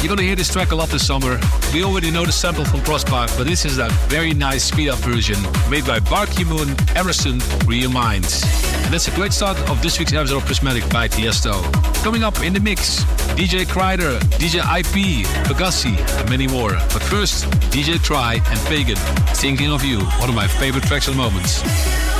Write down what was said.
You're gonna hear this track a lot this summer. We already know the sample from Crossbar, but this is a very nice speed-up version made by Barky Moon, Emerson, Real Minds. And that's a great start of this week's episode of Prismatic by Tiesto. Coming up in the mix, DJ Kreider, DJ IP, Pagasi, and many more. But first, DJ Try and Pagan, Thinking of You, one of my favorite tracks at the moment.